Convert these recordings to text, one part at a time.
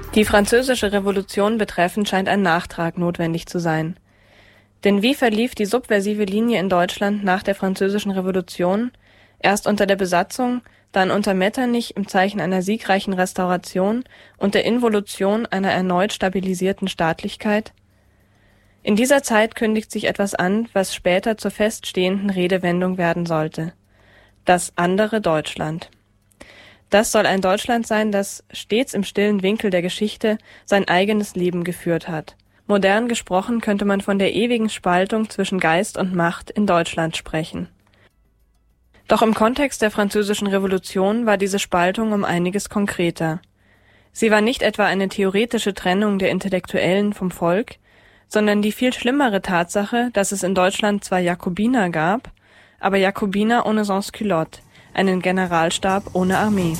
Die Französische Revolution betreffend scheint ein Nachtrag notwendig zu sein. Denn wie verlief die subversive Linie in Deutschland nach der Französischen Revolution, erst unter der Besatzung, dann unter Metternich im Zeichen einer siegreichen Restauration und der Involution einer erneut stabilisierten Staatlichkeit? In dieser Zeit kündigt sich etwas an, was später zur feststehenden Redewendung werden sollte: das andere Deutschland. Das soll ein Deutschland sein, das stets im stillen Winkel der Geschichte sein eigenes Leben geführt hat. Modern gesprochen könnte man von der ewigen Spaltung zwischen Geist und Macht in Deutschland sprechen. Doch im Kontext der Französischen Revolution war diese Spaltung um einiges konkreter. Sie war nicht etwa eine theoretische Trennung der Intellektuellen vom Volk, sondern die viel schlimmere Tatsache, dass es in Deutschland zwar Jakobiner gab, aber Jakobiner ohne Sans-Culotte, einen Generalstab ohne Armee.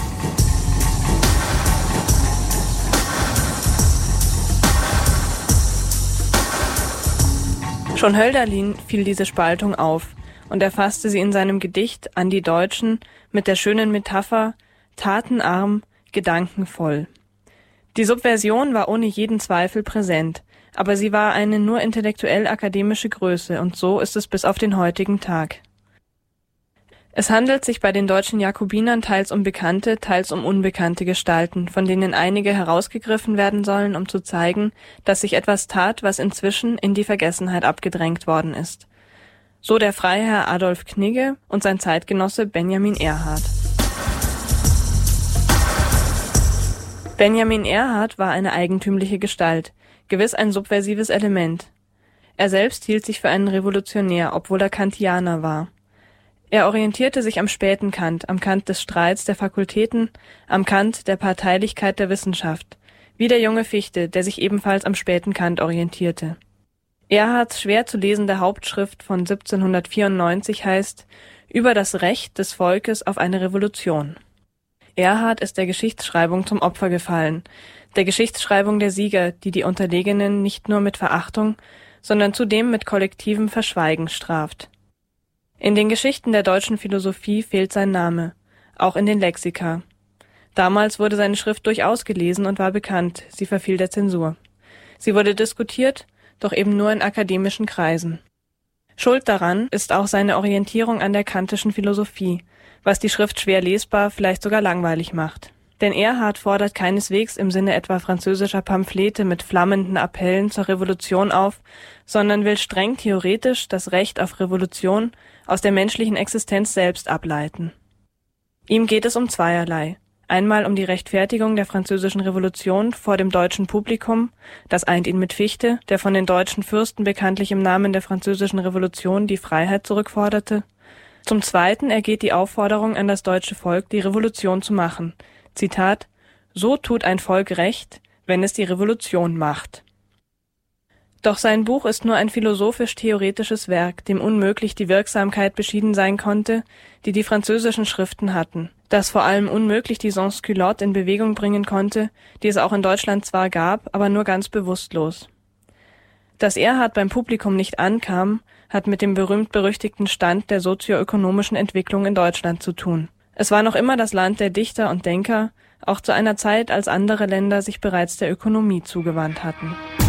Schon Hölderlin fiel diese Spaltung auf und erfasste sie in seinem Gedicht An die Deutschen mit der schönen Metapher tatenarm, gedankenvoll. Die Subversion war ohne jeden Zweifel präsent, aber sie war eine nur intellektuell-akademische Größe, und so ist es bis auf den heutigen Tag. Es handelt sich bei den deutschen Jakobinern teils um bekannte, teils um unbekannte Gestalten, von denen einige herausgegriffen werden sollen, um zu zeigen, dass sich etwas tat, was inzwischen in die Vergessenheit abgedrängt worden ist. So der Freiherr Adolf Knigge und sein Zeitgenosse Benjamin Erhard. Benjamin Erhard war eine eigentümliche Gestalt, gewiss ein subversives Element. Er selbst hielt sich für einen Revolutionär, obwohl er Kantianer war. Er orientierte sich am späten Kant, am Kant des Streits der Fakultäten, am Kant der Parteilichkeit der Wissenschaft, wie der junge Fichte, der sich ebenfalls am späten Kant orientierte. Erhards schwer zu lesende Hauptschrift von 1794 heißt »Über das Recht des Volkes auf eine Revolution«. Erhard ist der Geschichtsschreibung zum Opfer gefallen, der Geschichtsschreibung der Sieger, die die Unterlegenen nicht nur mit Verachtung, sondern zudem mit kollektivem Verschweigen straft. In den Geschichten der deutschen Philosophie fehlt sein Name, auch in den Lexika. Damals wurde seine Schrift durchaus gelesen und war bekannt, sie verfiel der Zensur. Sie wurde diskutiert, doch eben nur in akademischen Kreisen. Schuld daran ist auch seine Orientierung an der kantischen Philosophie, was die Schrift schwer lesbar, vielleicht sogar langweilig macht. Denn Erhard fordert keineswegs im Sinne etwa französischer Pamphlete mit flammenden Appellen zur Revolution auf, sondern will streng theoretisch das Recht auf Revolution aus der menschlichen Existenz selbst ableiten. Ihm geht es um zweierlei. Einmal um die Rechtfertigung der Französischen Revolution vor dem deutschen Publikum, das eint ihn mit Fichte, der von den deutschen Fürsten bekanntlich im Namen der Französischen Revolution die Freiheit zurückforderte. Zum Zweiten ergeht die Aufforderung an das deutsche Volk, die Revolution zu machen. Zitat: »So tut ein Volk Recht, wenn es die Revolution macht.« Doch sein Buch ist nur ein philosophisch-theoretisches Werk, dem unmöglich die Wirksamkeit beschieden sein konnte, die die französischen Schriften hatten, das vor allem unmöglich die Sans-Culotte in Bewegung bringen konnte, die es auch in Deutschland zwar gab, aber nur ganz bewusstlos. Dass Erhard beim Publikum nicht ankam, hat mit dem berühmt-berüchtigten Stand der sozioökonomischen Entwicklung in Deutschland zu tun. Es war noch immer das Land der Dichter und Denker, auch zu einer Zeit, als andere Länder sich bereits der Ökonomie zugewandt hatten.